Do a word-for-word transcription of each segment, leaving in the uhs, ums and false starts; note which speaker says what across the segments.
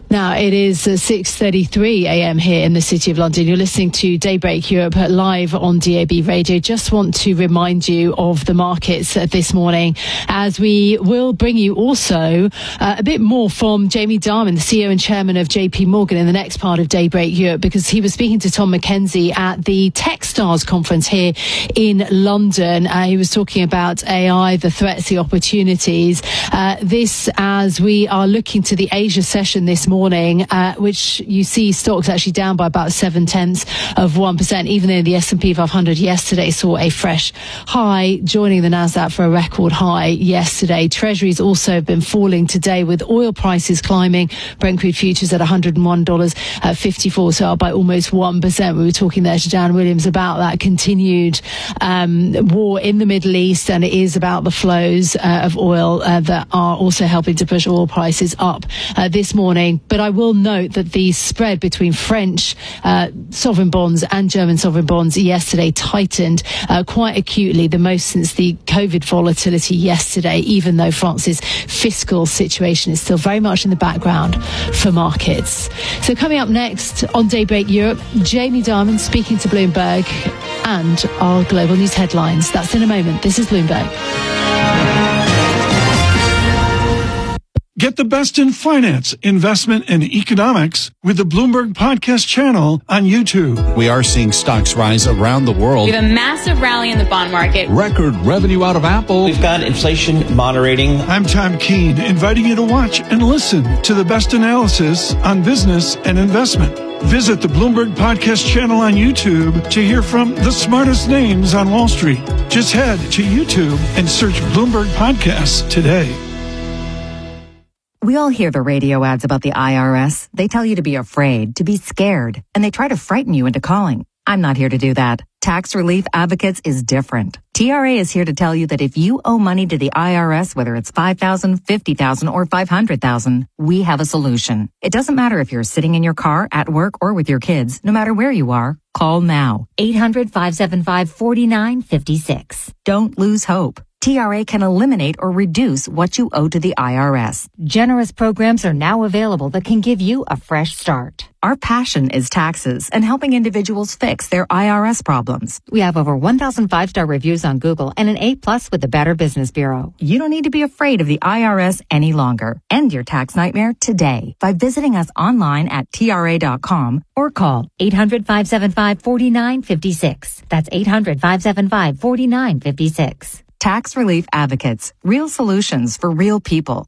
Speaker 1: Now, it is uh, six thirty-three a.m. here in the City of London. You're listening to Daybreak Europe live on D A B Radio. Just want to remind you of the markets uh, this morning, as we will bring you also uh, a bit more from Jamie Dimon, the C E O and chairman of J P Morgan, in the next part of Daybreak Europe, because he was speaking to Tom McKenzie at the Techstars conference here in London. Uh, he was talking about A I, the threats, the opportunities. Uh, this as we are looking to the Asia session this morning. Morning, uh, which you see stocks actually down by about seven tenths of one percent, even though the S and P five hundred yesterday saw a fresh high, joining the Nasdaq for a record high yesterday. Treasuries also have been falling today, with oil prices climbing. Brent crude futures at one hundred one dollars fifty-four, so up by almost one percent. We were talking there to Dan Williams about that continued um, war in the Middle East, and it is about the flows uh, of oil uh, that are also helping to push oil prices up uh, this morning. But I will note that the spread between French uh, sovereign bonds and German sovereign bonds yesterday tightened uh, quite acutely, the most since the COVID volatility yesterday, even though France's fiscal situation is still very much in the background for markets. So coming up next on Daybreak Europe, Jamie Dimon speaking to Bloomberg and our global news headlines. That's in a moment. This is Bloomberg.
Speaker 2: Get the best in finance, investment, and economics with the Bloomberg Podcast channel on YouTube.
Speaker 3: We are seeing stocks rise around the world.
Speaker 4: We have a massive rally in the bond market.
Speaker 3: Record revenue out of Apple.
Speaker 5: We've got inflation moderating.
Speaker 2: I'm Tom Keene, inviting you to watch and listen to the best analysis on business and investment. Visit the Bloomberg Podcast channel on YouTube to hear from the smartest names on Wall Street. Just head to YouTube and search Bloomberg Podcasts today.
Speaker 6: We all hear the radio ads about the I R S. They tell you to be afraid, to be scared, and they try to frighten you into calling. I'm not here to do that. Tax Relief Advocates is different. T R A is here to tell you that if you owe money to the I R S, whether it's five thousand dollars, fifty thousand dollars, or five hundred thousand dollars, we have a solution. It doesn't matter if you're sitting in your car, at work, or with your kids. No matter where you are, call now. eight hundred, five seven five, four nine five six. Don't lose hope. T R A can eliminate or reduce what you owe to the I R S. Generous programs are now available that can give you a fresh start. Our passion is taxes and helping individuals fix their I R S problems. We have over one thousand five-star reviews on Google and an A plus with the Better Business Bureau. You don't need to be afraid of the I R S any longer. End your tax nightmare today by visiting us online at T R A dot com or call eight hundred, five seven five, four nine five six. That's eight hundred, five seven five, four nine five six. Tax Relief Advocates. Real solutions for real people.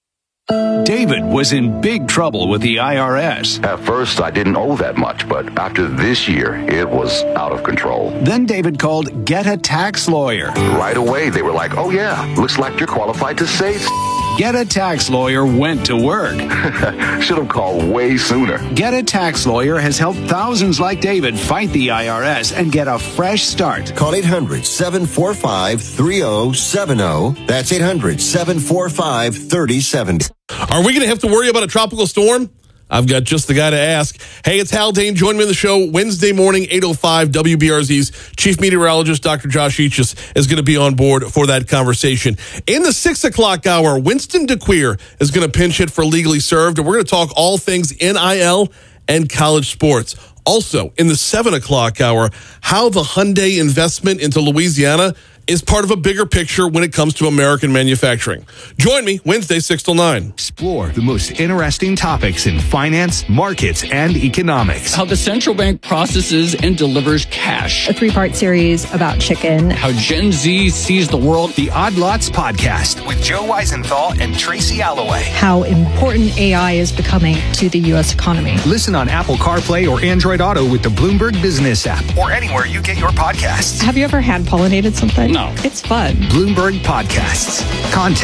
Speaker 7: David was in big trouble with the I R S.
Speaker 8: At first, I didn't owe that much, but after this year, it was out of control.
Speaker 7: Then David called Get a Tax Lawyer.
Speaker 8: Right away, they were like, oh yeah, looks like you're qualified to save.
Speaker 7: Get a Tax Lawyer went to work.
Speaker 8: Should have called way sooner.
Speaker 7: Get a Tax Lawyer has helped thousands like David fight the I R S and get a fresh start.
Speaker 9: Call eight hundred, seven four five, three oh seven oh. That's eight hundred, seven four five, three oh seven oh.
Speaker 10: Are we going to have to worry about a tropical storm? I've got just the guy to ask. Hey, it's Hal Dane. Join me on the show Wednesday morning, eight oh five. W B R Z's chief meteorologist, Doctor Josh Eachus, is going to be on board for that conversation. In the six o'clock hour, Winston DeQueer is going to pinch hit for Legally Served, and we're going to talk all things N I L and college sports. Also, in the seven o'clock hour, how the Hyundai investment into Louisiana is part of a bigger picture when it comes to American manufacturing. Join me Wednesday, six till nine.
Speaker 11: Explore the most interesting topics in finance, markets, and economics.
Speaker 12: How the central bank processes and delivers cash.
Speaker 13: A three-part series about chicken.
Speaker 12: How Gen Z sees the world.
Speaker 11: The Odd Lots Podcast with Joe Weisenthal and Tracy Alloway.
Speaker 13: How important A I is becoming to the U S economy.
Speaker 11: Listen on Apple CarPlay or Android Auto with the Bloomberg Business app or anywhere you get your podcasts.
Speaker 13: Have you ever hand-pollinated something?
Speaker 12: No.
Speaker 13: It's fun.
Speaker 11: Bloomberg Podcasts. Content